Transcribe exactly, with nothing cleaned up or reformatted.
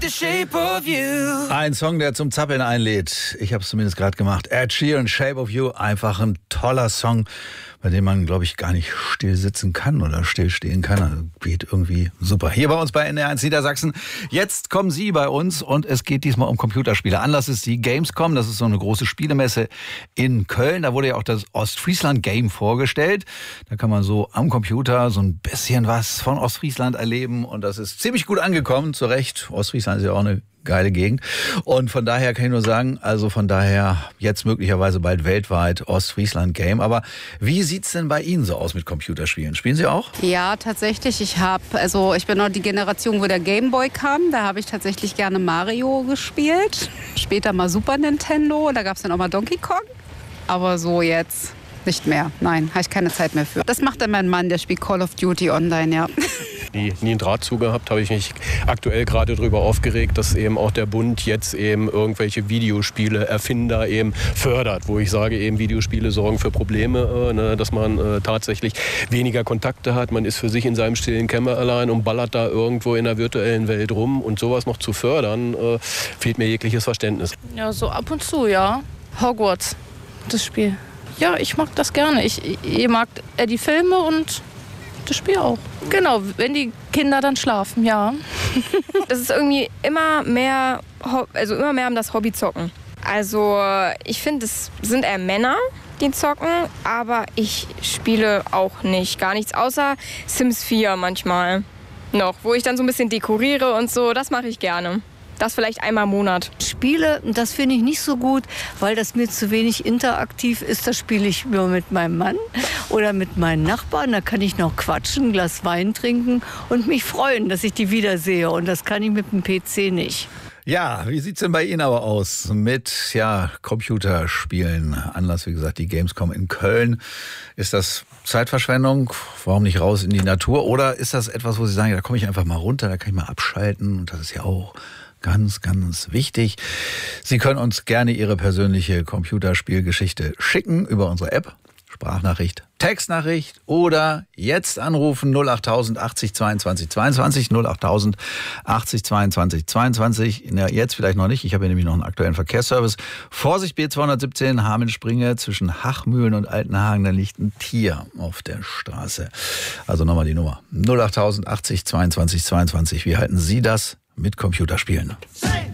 Ein Song, der zum Zappeln einlädt. Ich habe es zumindest gerade gemacht. Ed Sheeran, Shape of You. Einfach ein toller Song, bei dem man, glaube ich, gar nicht still sitzen kann oder still stehen kann. Also geht irgendwie super. Hier bei uns bei N D R eins Niedersachsen. Jetzt kommen Sie bei uns und es geht diesmal um Computerspiele. Anlass ist die Gamescom. Das ist so eine große Spielemesse in Köln. Da wurde ja auch das Ostfriesland Game vorgestellt. Da kann man so am Computer so ein bisschen was von Ostfriesland erleben. Und das ist ziemlich gut angekommen. Zu Recht. Ostfriesland ist ja auch eine geile Gegend. Und von daher kann ich nur sagen, also von daher jetzt möglicherweise bald weltweit Ostfriesland Game. Aber wie sieht's denn bei Ihnen so aus mit Computerspielen? Spielen Sie auch? Ja, tatsächlich. Ich habe, also ich bin noch die Generation, wo der Gameboy kam. Da habe ich tatsächlich gerne Mario gespielt. Später mal Super Nintendo. Da gab es dann auch mal Donkey Kong. Aber so jetzt nicht mehr. Nein, habe ich keine Zeit mehr für. Das macht dann mein Mann, der spielt Call of Duty online, ja. Nie, nie einen Draht zu gehabt, habe ich mich aktuell gerade darüber aufgeregt, dass eben auch der Bund jetzt eben irgendwelche Videospiele, Erfinder eben fördert, wo ich sage, eben Videospiele sorgen für Probleme, äh, ne, dass man äh, tatsächlich weniger Kontakte hat, man ist für sich in seinem stillen Kämmerlein und ballert da irgendwo in der virtuellen Welt rum und sowas noch zu fördern, äh, fehlt mir jegliches Verständnis. Ja, so ab und zu, ja. Hogwarts, das Spiel. Ja, ich mag das gerne. Ich, ich mag äh, die Filme und das Spiel auch. Genau, wenn die Kinder dann schlafen, ja. Das ist irgendwie immer mehr, also immer mehr um das Hobby zocken. Also ich finde, es sind eher Männer, die zocken, aber ich spiele auch nicht, gar nichts, außer Sims vier manchmal noch, wo ich dann so ein bisschen dekoriere und so, das mache ich gerne. Das vielleicht einmal im Monat. Spiele, das finde ich nicht so gut, weil das mir zu wenig interaktiv ist. Das spiele ich nur mit meinem Mann oder mit meinen Nachbarn. Da kann ich noch quatschen, ein Glas Wein trinken und mich freuen, dass ich die wiedersehe. Und das kann ich mit dem P C nicht. Ja, wie sieht's denn bei Ihnen aber aus mit ja, Computerspielen? Anlass, wie gesagt, die Gamescom in Köln. Ist das Zeitverschwendung? Warum nicht raus in die Natur? Oder ist das etwas, wo Sie sagen, ja, da komme ich einfach mal runter, da kann ich mal abschalten? Und das ist ja auch ganz, ganz wichtig. Sie können uns gerne Ihre persönliche Computerspielgeschichte schicken über unsere App. Sprachnachricht, Textnachricht oder jetzt anrufen null acht tausend achtzig zweiundzwanzig zweiundzwanzig null acht tausend achtzig zweiundzwanzig zweiundzwanzig. Ja, jetzt vielleicht noch nicht. Ich habe hier nämlich noch einen aktuellen Verkehrsservice. Vorsicht B zweihundertsiebzehn Hameln-Springe zwischen Hachmühlen und Altenhagen. Da liegt ein Tier auf der Straße. Also nochmal die Nummer null acht tausend achtzig zweiundzwanzig zweiundzwanzig. Wie halten Sie das mit Computerspielen?